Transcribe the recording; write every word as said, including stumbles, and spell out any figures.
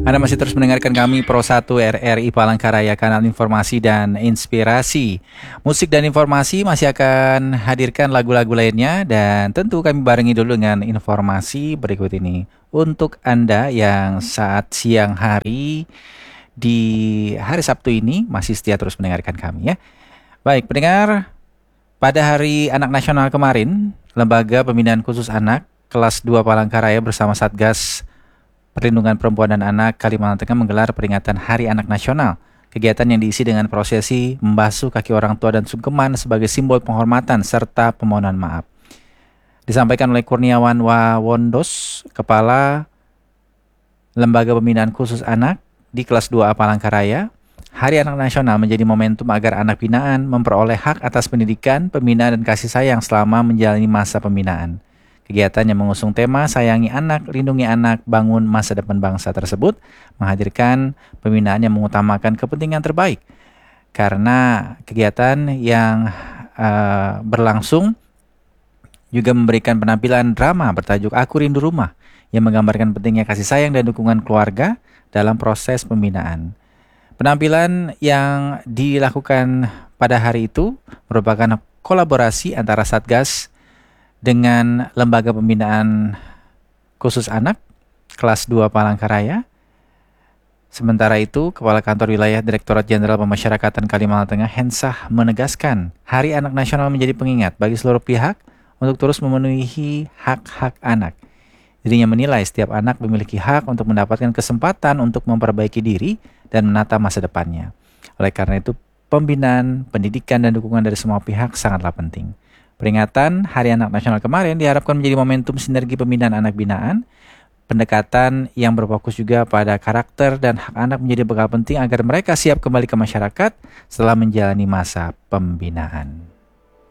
Anda masih terus mendengarkan kami Pro satu R R I Palangkaraya, kanal informasi dan inspirasi. Musik dan informasi masih akan hadirkan lagu-lagu lainnya, dan tentu kami barengi dulu dengan informasi berikut ini. Untuk Anda yang saat siang hari di hari Sabtu ini masih setia terus mendengarkan kami ya. Baik pendengar, pada Hari Anak Nasional kemarin, Lembaga Pembinaan Khusus Anak kelas dua Palangkaraya bersama Satgas Perlindungan Perempuan dan Anak Kalimantan Tengah menggelar peringatan Hari Anak Nasional. Kegiatan yang diisi dengan prosesi membasuh kaki orang tua dan sungkeman sebagai simbol penghormatan serta permohonan maaf. Disampaikan oleh Kurniawan Wawondos, Kepala Lembaga Pembinaan Khusus Anak di kelas dua A Palangkaraya. Hari Anak Nasional menjadi momentum agar anak binaan memperoleh hak atas pendidikan, pembinaan dan kasih sayang selama menjalani masa pembinaan. Kegiatan yang mengusung tema Sayangi Anak, Lindungi Anak, Bangun Masa Depan Bangsa tersebut menghadirkan pembinaan yang mengutamakan kepentingan terbaik. Karena kegiatan yang uh, berlangsung juga memberikan penampilan drama bertajuk Aku Rindu Rumah yang menggambarkan pentingnya kasih sayang dan dukungan keluarga dalam proses pembinaan. Penampilan yang dilakukan pada hari itu merupakan kolaborasi antara Satgas dengan Lembaga Pembinaan Khusus Anak kelas dua Palangkaraya. Sementara itu, Kepala Kantor Wilayah Direktorat Jenderal Pemasyarakatan Kalimantan Tengah Hensah menegaskan Hari Anak Nasional menjadi pengingat bagi seluruh pihak untuk terus memenuhi hak-hak anak. Dirinya menilai setiap anak memiliki hak untuk mendapatkan kesempatan untuk memperbaiki diri dan menata masa depannya. Oleh karena itu, pembinaan, pendidikan, dan dukungan dari semua pihak sangatlah penting. Peringatan Hari Anak Nasional kemarin diharapkan menjadi momentum sinergi pembinaan anak binaan, pendekatan yang berfokus juga pada karakter dan hak anak menjadi bekal penting agar mereka siap kembali ke masyarakat setelah menjalani masa pembinaan.